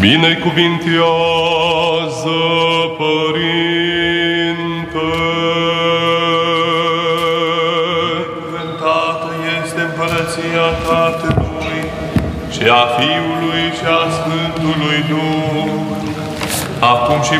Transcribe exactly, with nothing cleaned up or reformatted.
Binecuvintează, Părinte! Cuvântată este împărăția Tatălui și a Fiului și a Sfântului Duh, acum și